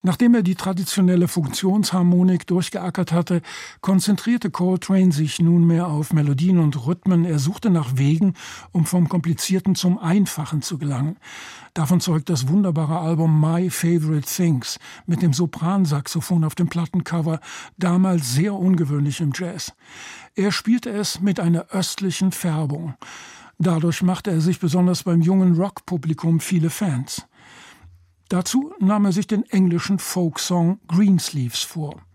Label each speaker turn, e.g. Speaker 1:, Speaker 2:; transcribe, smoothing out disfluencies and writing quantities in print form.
Speaker 1: Nachdem er die traditionelle Funktionsharmonik durchgeackert hatte, konzentrierte Coltrane sich nunmehr auf Melodien und Rhythmen. Er suchte nach Wegen, um vom Komplizierten zum Einfachen zu gelangen. Davon zeugt das wunderbare Album My Favorite Things mit dem Sopransaxophon auf dem Plattencover, damals sehr ungewöhnlich im Jazz. Er spielte es mit einer östlichen Färbung. Dadurch machte er sich besonders beim jungen Rockpublikum viele Fans. Dazu nahm er sich den englischen Folksong Greensleeves vor.